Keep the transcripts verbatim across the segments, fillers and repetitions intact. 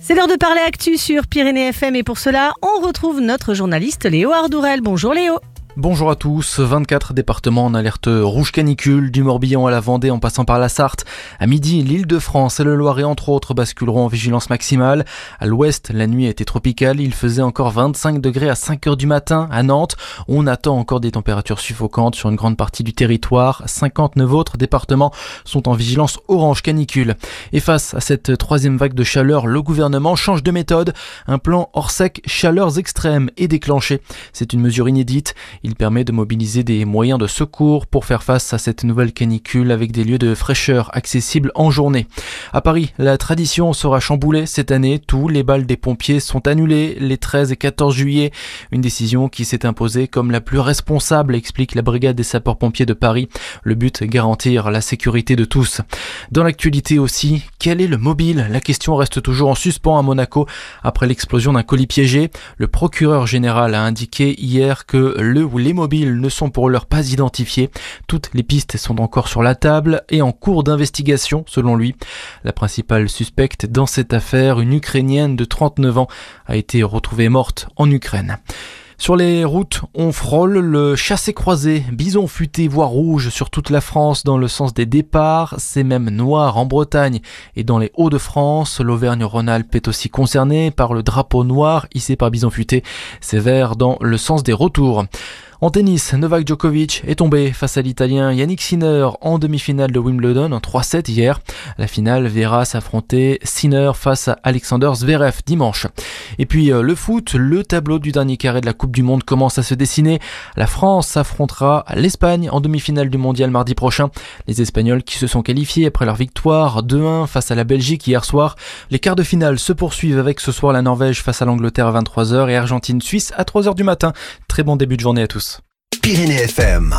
C'est l'heure de parler actu sur Pyrénées F M et pour cela, on retrouve notre journaliste Léo Ardourel. Bonjour Léo. Bonjour à tous, vingt-quatre départements en alerte rouge canicule, du Morbihan à la Vendée en passant par la Sarthe. À midi, l'Île-de-France et le Loiret entre autres basculeront en vigilance maximale. À l'ouest, la nuit a été tropicale, il faisait encore vingt-cinq degrés à cinq heures du matin à Nantes. On attend encore des températures suffocantes sur une grande partie du territoire. cinquante-neuf autres départements sont en vigilance orange canicule. Et face à cette troisième vague de chaleur, le gouvernement change de méthode. Un plan hors sec chaleurs extrêmes est déclenché. C'est une mesure inédite. Il permet de mobiliser des moyens de secours pour faire face à cette nouvelle canicule avec des lieux de fraîcheur accessibles en journée. À Paris, la tradition sera chamboulée cette année. Tous les bals des pompiers sont annulés les treize et quatorze juillet. Une décision qui s'est imposée comme la plus responsable, explique la brigade des sapeurs-pompiers de Paris. Le but, garantir la sécurité de tous. Dans l'actualité aussi, quel est le mobile ? La question reste toujours en suspens à Monaco après l'explosion d'un colis piégé. Le procureur général a indiqué hier que le ou les mobiles ne sont pour l'heure pas identifiés. Toutes les pistes sont encore sur la table et en cours d'investigation selon lui. La principale suspecte dans cette affaire, une Ukrainienne de trente-neuf ans, a été retrouvée morte en Ukraine. Sur les routes, on frôle le chassé-croisé, bison futé voire rouge sur toute la France dans le sens des départs. C'est même noir en Bretagne et dans les Hauts-de-France. L'Auvergne-Rhône-Alpes est aussi concernée par le drapeau noir hissé par bison futé. C'est vert dans le sens des retours. En tennis, Novak Djokovic est tombé face à l'Italien Yannick Sinner en demi-finale de Wimbledon en trois sept hier. La finale verra s'affronter Sinner face à Alexander Zverev dimanche. Et puis le foot, le tableau du dernier carré de la Coupe du Monde commence à se dessiner. La France affrontera l'Espagne en demi-finale du Mondial mardi prochain. Les Espagnols qui se sont qualifiés après leur victoire deux un face à la Belgique hier soir. Les quarts de finale se poursuivent avec ce soir la Norvège face à l'Angleterre à vingt-trois heures et Argentine-Suisse à trois heures du matin. Très bon début de journée à tous. Pyrénées F M.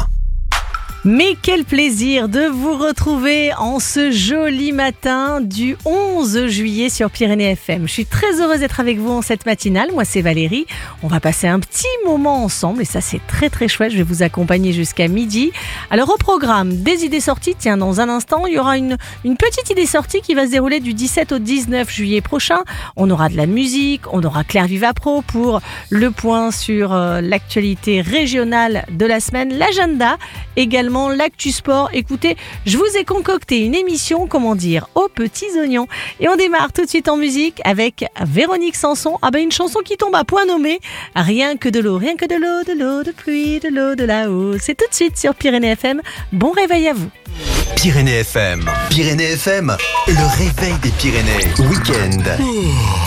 Mais quel plaisir de vous retrouver en ce joli matin du onze juillet sur Pyrénées F M. Je suis très heureuse d'être avec vous en cette matinale. Moi, c'est Valérie. On va passer un petit moment ensemble et ça, c'est très très chouette. Je vais vous accompagner jusqu'à midi. Alors, au programme, des idées sorties. Tiens, dans un instant, il y aura une, une petite idée sortie qui va se dérouler du dix-sept au dix-neuf juillet prochain. On aura de la musique, on aura Claire Vivapro pour le point sur euh, l'actualité régionale de la semaine, l'agenda également. L'actu sport. Écoutez, je vous ai concocté une émission, comment dire, aux petits oignons. Et on démarre tout de suite en musique avec Véronique Sanson. Ah ben une chanson qui tombe à point nommé. Rien que de l'eau, rien que de l'eau, de l'eau, de pluie, de l'eau, de là-haut. C'est tout de suite sur Pyrénées F M. Bon réveil à vous. Pyrénées F M. Pyrénées F M, le réveil des Pyrénées. Week-end.